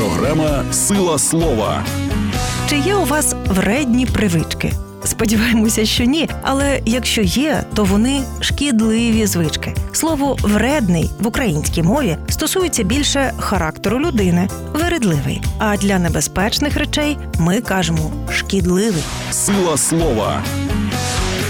Програма «Сила слова». Чи є у вас вредні привички? Сподіваємося, що ні, але якщо є, то вони шкідливі звички. Слово «вредний» в українській мові стосується більше характеру людини – вередливий. А для небезпечних речей ми кажемо «шкідливий». «Сила слова».